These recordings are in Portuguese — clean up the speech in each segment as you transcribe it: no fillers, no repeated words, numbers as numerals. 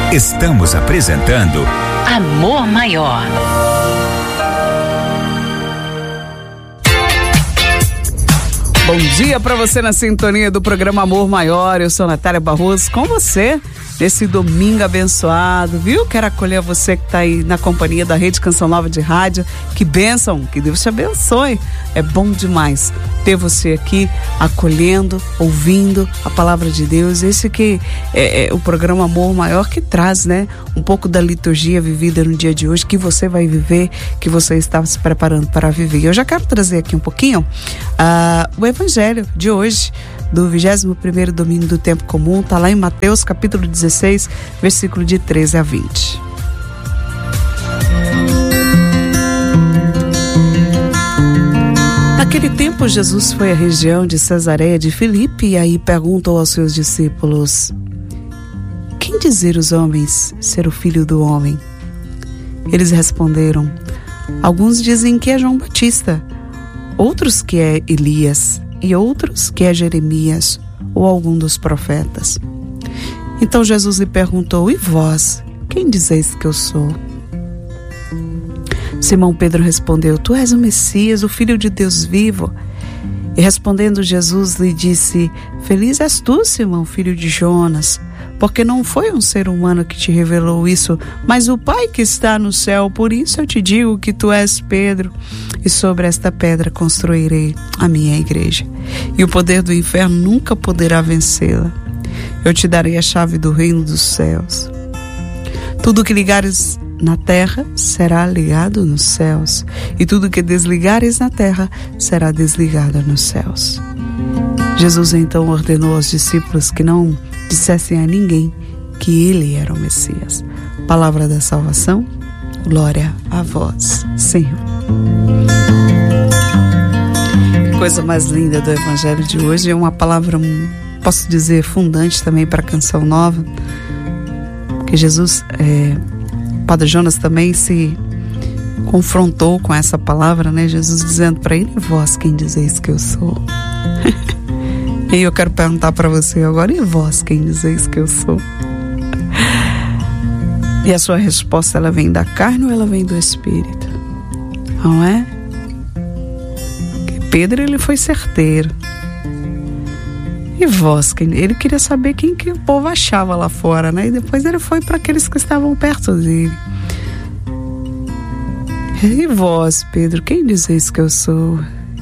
Estamos apresentando Amor Maior. Bom dia para você na sintonia do programa Amor Maior. Eu sou Natália Barroso com você nesse domingo abençoado, viu? Quero acolher você que está aí na companhia da Rede Canção Nova de Rádio. Que bênção, que Deus te abençoe. É bom demais ter você aqui acolhendo, ouvindo a palavra de Deus. Esse que é o programa Amor Maior que traz, né? Um pouco da liturgia vivida no dia de hoje, que você vai viver, que você está se preparando para viver. Eu já quero trazer aqui um pouquinho o Evangelho de hoje, do 21º domingo do tempo comum, está lá em Mateus capítulo 16, versículo de 13 a 20. Naquele tempo, Jesus foi à região de Cesareia de Filipe e aí perguntou aos seus discípulos: quem dizer os homens ser o filho do homem? Eles responderam: alguns dizem que é João Batista, outros que é Elias e outros que é Jeremias ou algum dos profetas. Então Jesus lhe perguntou: e vós, quem dizeis que eu sou? Simão Pedro respondeu: tu és o Messias, o Filho de Deus vivo. E respondendo Jesus lhe disse: feliz és tu, Simão, filho de Jonas, porque não foi um ser humano que te revelou isso, mas o Pai que está no céu. Por isso eu te digo que tu és Pedro, e sobre esta pedra construirei a minha igreja, e o poder do inferno nunca poderá vencê-la. Eu te darei a chave do reino dos céus. Tudo que ligares na terra será ligado nos céus, e tudo que desligares na terra será desligado nos céus. Jesus então ordenou aos discípulos que não dissessem a ninguém que ele era o Messias. Palavra da salvação, glória a vós, Senhor. Coisa mais linda do Evangelho de hoje, é uma palavra, posso dizer, fundante também para a Canção Nova, que Jesus, Padre Jonas também se confrontou com essa palavra, né? Jesus dizendo para ele: vós quem dizeis que eu sou? E eu quero perguntar para você agora: e vós quem dizeis que eu sou? E a sua resposta, ela vem da carne ou ela vem do Espírito? Não é? Porque Pedro, ele foi certeiro. E vós, ele queria saber quem que o povo achava lá fora, né? E depois ele foi para aqueles que estavam perto dele. E vós, Pedro, quem dizeis que eu sou?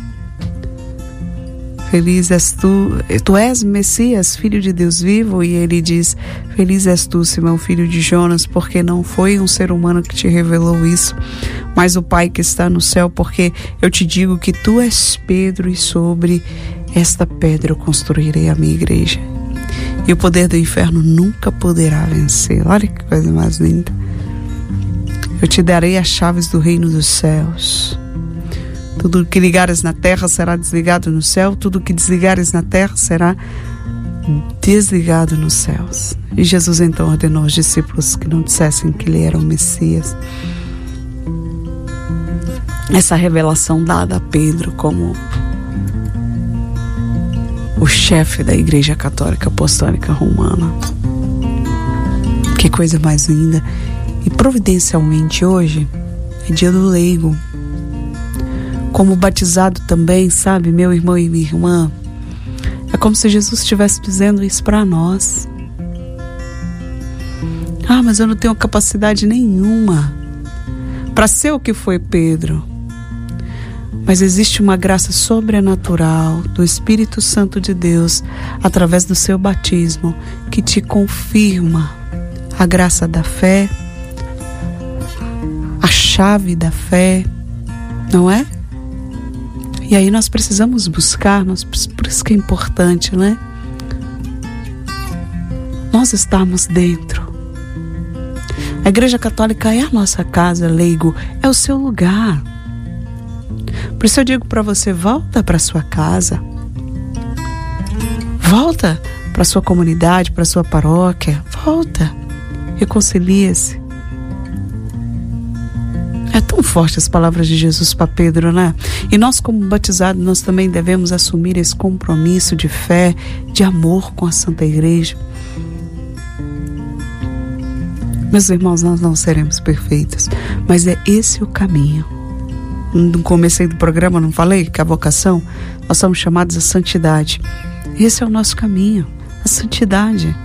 Feliz és tu és Messias, Filho de Deus vivo. E ele diz: feliz és tu, Simão, filho de Jonas, porque não foi um ser humano que te revelou isso, mas o Pai que está no céu. Porque eu te digo que tu és Pedro, e sobre esta pedra eu construirei a minha igreja, e o poder do inferno nunca poderá vencer. Olha que coisa mais linda. Eu te darei as chaves do reino dos céus. Tudo que ligares na terra será desligado no céu, tudo que desligares na terra será desligado nos céus. E Jesus então ordenou aos discípulos que não dissessem que ele era o Messias. Essa revelação dada a Pedro como o chefe da Igreja Católica Apostólica Romana. Que coisa mais linda. E providencialmente hoje é dia do leigo. Como batizado também, sabe, meu irmão e minha irmã, é como se Jesus estivesse dizendo isso para nós. Ah, mas eu não tenho capacidade nenhuma para ser o que foi Pedro. Mas existe uma graça sobrenatural do Espírito Santo de Deus, através do seu batismo, que te confirma a graça da fé, a chave da fé, não é? E aí nós precisamos buscar, por isso que é importante, né? Nós estamos dentro. A Igreja Católica é a nossa casa, leigo, é o seu lugar. Por isso eu digo para você: volta para sua casa, volta para sua comunidade, para sua paróquia, volta, reconcilia-se. É tão forte as palavras de Jesus para Pedro, né? E nós, como batizados, nós também devemos assumir esse compromisso de fé, de amor com a Santa Igreja. Meus irmãos, nós não seremos perfeitos, mas é esse o caminho. No começo do programa, não falei que a vocação, nós somos chamados à santidade. Esse é o nosso caminho, a santidade.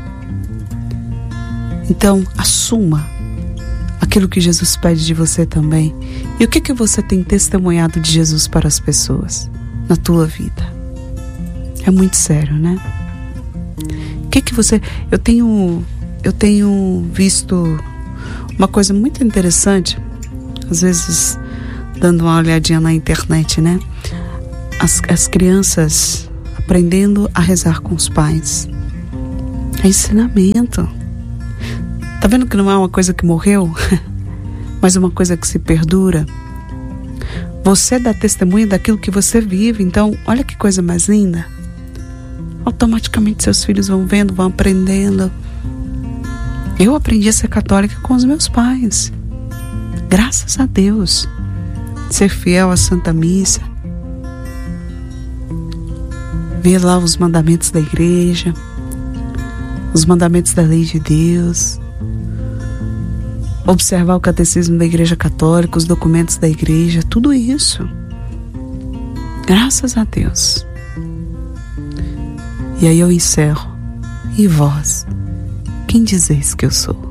Então, assuma aquilo que Jesus pede de você também. E o que você tem testemunhado de Jesus para as pessoas na tua vida? É muito sério, né? O que você... Eu tenho visto uma coisa muito interessante, às vezes dando uma olhadinha na internet, né? As crianças aprendendo a rezar com os pais. É ensinamento. Tá vendo que não é uma coisa que morreu, mas uma coisa que se perdura? Você dá testemunho daquilo que você vive. Então, olha que coisa mais linda. Automaticamente seus filhos vão vendo, vão aprendendo. Eu aprendi a ser católica com os meus pais. Graças a Deus. Ser fiel à Santa Missa. Ver lá os mandamentos da igreja. Os mandamentos da lei de Deus. Observar o catecismo da Igreja Católica, os documentos da igreja, tudo isso. Graças a Deus. E aí eu encerro. E vós, quem dizeis que eu sou?